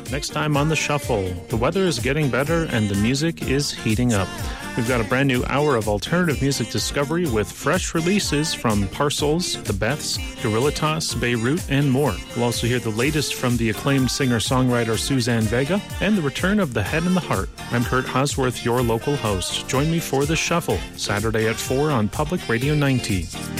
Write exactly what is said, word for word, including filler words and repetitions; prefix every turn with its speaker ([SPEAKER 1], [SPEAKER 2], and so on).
[SPEAKER 1] Next time on The Shuffle, the weather is getting better and the music is heating up. We've got a brand new hour of alternative music discovery with fresh releases from Parcels, The Beths, Gorillatoss, Beirut, and more. We'll also hear the latest from the acclaimed singer-songwriter Suzanne Vega and the return of The Head and the Heart. I'm Kurt Hosworth, your local host. Join me for The Shuffle, Saturday at four on Public Radio ninety.